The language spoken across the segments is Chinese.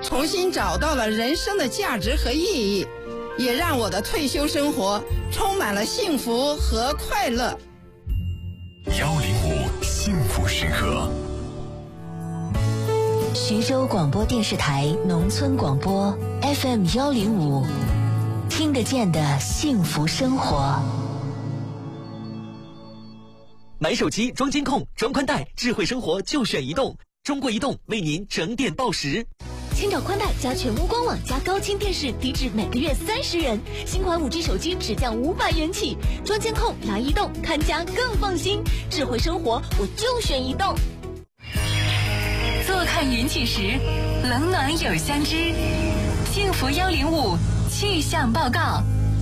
重新找到了人生的价值和意义，也让我的退休生活充满了幸福和快乐。 105幸福时刻， 徐州广播电视台农村广播 FM 105，听得见的幸福生活。 买手机装监控、装宽带，智慧生活就选移动。中国移动为您整点报时。 千兆宽带加全屋官网加高清电视，低至每个月30元。新款5G 手机只降500元起。装监控来移动，看家更放心。智慧生活我就选移动。 坐看云起时，冷暖有相知。幸福105气象报告。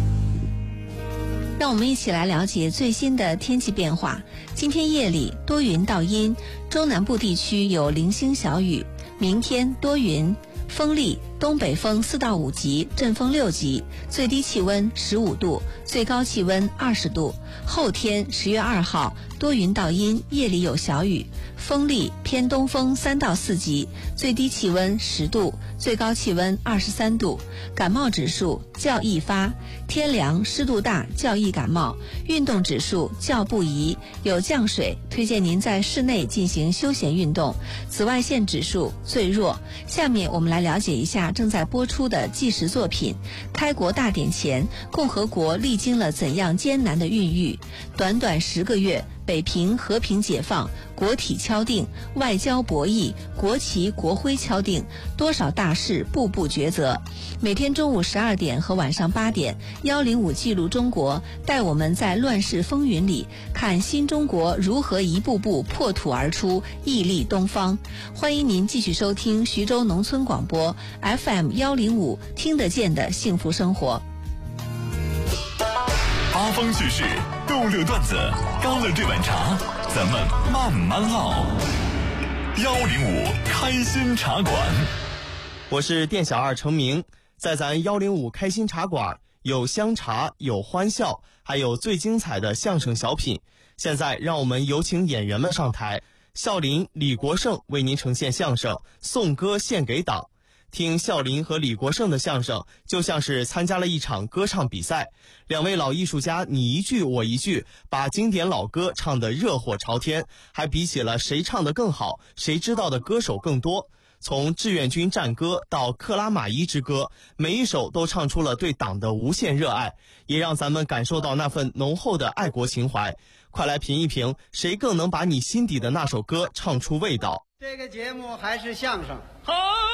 让我们一起来了解最新的天气变化。今天夜里多云到阴，中南部地区有零星小雨。明天多云，风力东北风4到5级，阵风6级，最低气温15度，最高气温20度。后天10月2号多云到阴，夜里有小雨，风力偏东风3到4级，最低气温10度，最高气温23度。感冒指数较易发，天凉湿度大较易感冒，运动指数较不宜，有降水，推荐您在室内进行休闲运动。紫外线指数最弱。下面我们来了解一下正在播出的纪实作品。开国大典前，共和国历经了怎样艰难的孕育？短短10个月，北平和平解放，国体敲定，外交博弈，国旗国徽敲定，多少大事步步抉择。每天中午12点和晚上8点，105记录中国，带我们在乱世风云里看新中国如何一步步破土而出，屹立东方。欢迎您继续收听徐州农村广播 FM 105，听得见的幸福生活。 八方趣事，逗乐段子，干了这碗茶，咱们慢慢唠。105开心茶馆， 我是店小二程明，在咱105开心茶馆有香茶，有欢笑，还有最精彩的相声小品。现在让我们有请演员们上台，笑林、李国盛为您呈现相声《颂歌献给党》。听笑林和李国盛的相声，就像是参加了一场歌唱比赛，两位老艺术家你一句我一句，把经典老歌唱得热火朝天，还比起了谁唱得更好，谁知道的歌手更多。从志愿军战歌到克拉玛依之歌，每一首都唱出了对党的无限热爱，也让咱们感受到那份浓厚的爱国情怀。快来评一评，谁更能把你心底的那首歌唱出味道。 这个节目还是相声。 好。